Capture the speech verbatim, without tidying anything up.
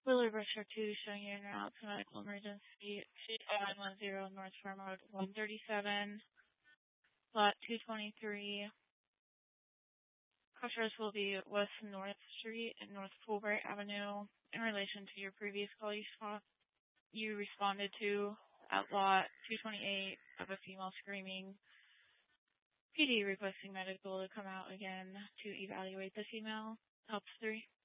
Willard Brusher two showing you in route to medical emergency. nine one zero North Farm Road one thirty-seven, lot two twenty-three. Crossroads will be West North Street and North Fulbright Avenue. In relation to your previous call, you, saw, you responded to at lot two twenty-eight of a female screaming. P D requesting medical to come out again to evaluate the female. Helps three.